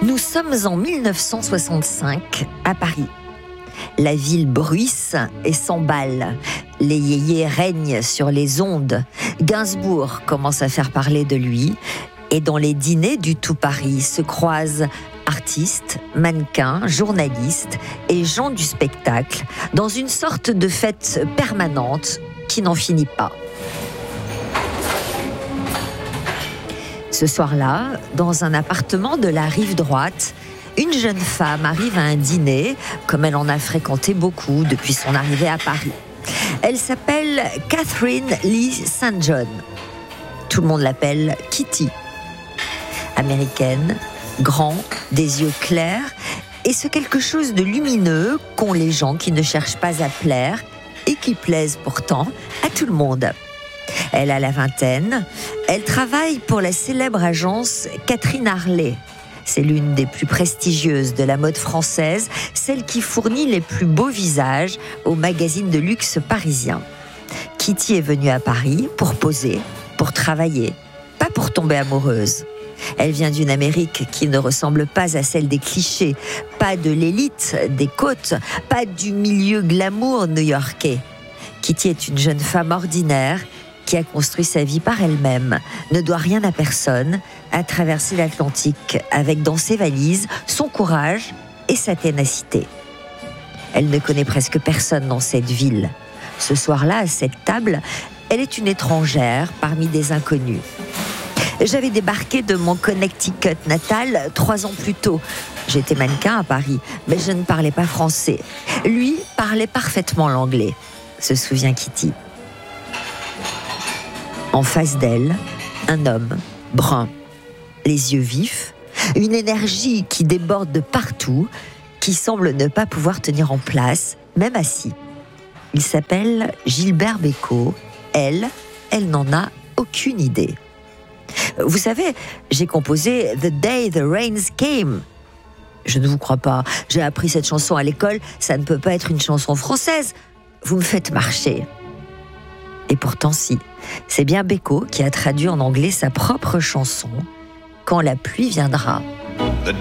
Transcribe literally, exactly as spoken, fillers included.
Nous sommes en mille neuf cent soixante-cinq à Paris. La ville bruisse et s'emballe. Les yéyés règnent sur les ondes. Gainsbourg commence à faire parler de lui. Et dans les dîners du tout Paris se croisent artistes, mannequins, journalistes et gens du spectacle dans une sorte de fête permanente qui n'en finit pas. Ce soir-là, dans un appartement de la rive droite, une jeune femme arrive à un dîner, comme elle en a fréquenté beaucoup depuis son arrivée à Paris. Elle s'appelle Catherine Lee Saint John. Tout le monde l'appelle Kitty. Américaine, grand, des yeux clairs et ce quelque chose de lumineux qu'ont les gens qui ne cherchent pas à plaire et qui plaisent pourtant à tout le monde. Elle a la vingtaine, elle travaille pour la célèbre agence Catherine Harlé. C'est l'une des plus prestigieuses de la mode française, celle qui fournit les plus beaux visages aux magazines de luxe parisiens. Kitty est venue à Paris pour poser, pour travailler, pas pour tomber amoureuse. Elle vient d'une Amérique qui ne ressemble pas à celle des clichés, pas de l'élite des côtes, pas du milieu glamour new-yorkais. Kitty est une jeune femme ordinaire qui a construit sa vie par elle-même, ne doit rien à personne, a traversé l'Atlantique avec dans ses valises son courage et sa ténacité. Elle ne connaît presque personne dans cette ville. Ce soir-là, à cette table, elle est une étrangère parmi des inconnus. J'avais débarqué de mon Connecticut natal trois ans plus tôt. J'étais mannequin à Paris, mais je ne parlais pas français. Lui parlait parfaitement l'anglais, se souvient Kitty. En face d'elle, un homme, brun, les yeux vifs, une énergie qui déborde de partout, qui semble ne pas pouvoir tenir en place, même assis. Il s'appelle Gilbert Bécaud. Elle, elle n'en a aucune idée. Vous savez, j'ai composé The Day the Rains Came. Je ne vous crois pas. J'ai appris cette chanson à l'école. Ça ne peut pas être une chanson française. Vous me faites marcher. Et pourtant, si. C'est bien Bécaud qui a traduit en anglais sa propre chanson, Quand la pluie viendra. The